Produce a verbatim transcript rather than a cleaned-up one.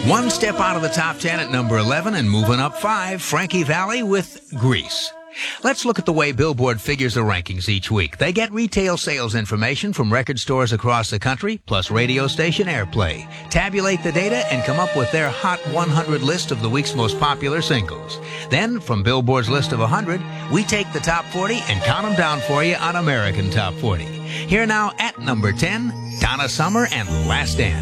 One step out of the top ten at number eleven and moving up five, Frankie Valli with Grease. Let's look at the way Billboard figures the rankings each week. They get retail sales information from record stores across the country, plus radio station airplay, tabulate the data, and come up with their Hot one hundred list of the week's most popular singles. Then, from Billboard's list of one hundred, we take the top forty and count them down for you on American Top forty. Here now at number ten, Donna Summer and Last Dance.